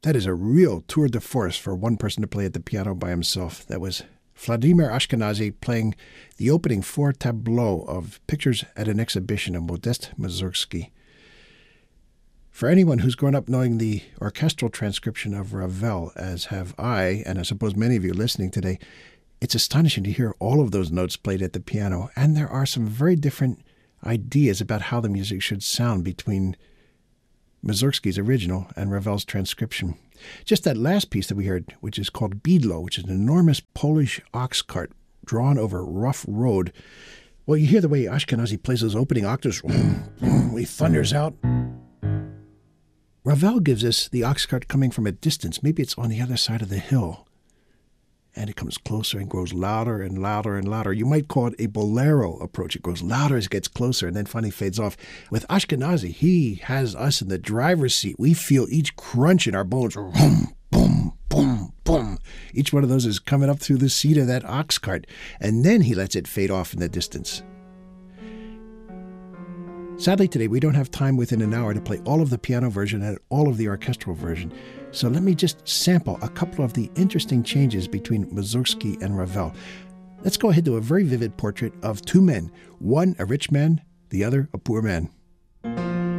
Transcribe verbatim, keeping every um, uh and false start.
That is a real tour de force for one person to play at the piano by himself. That was Vladimir Ashkenazy playing the opening four tableaux of Pictures at an Exhibition of Modest Mussorgsky. For anyone who's grown up knowing the orchestral transcription of Ravel, as have I, and I suppose many of you listening today, it's astonishing to hear all of those notes played at the piano, and there are some very different ideas about how the music should sound between Mussorgsky's original and Ravel's transcription. Just that last piece that we heard, which is called Bydlo, which is an enormous Polish ox cart drawn over rough road. Well, you hear the way Ashkenazy plays those opening octaves. He thunders out. Ravel gives us the ox cart coming from a distance. Maybe it's on the other side of the hill. And it comes closer and grows louder and louder and louder. You might call it a bolero approach. It grows louder as it gets closer and then finally fades off. With Ashkenazy, he has us in the driver's seat. We feel each crunch in our bones. Boom, boom, boom, boom. Each one of those is coming up through the seat of that ox cart. And then he lets it fade off in the distance. Sadly, today we don't have time within an hour to play all of the piano version and all of the orchestral version. So let me just sample a couple of the interesting changes between Mussorgsky and Ravel. Let's go ahead to a very vivid portrait of two men, one a rich man, the other a poor man.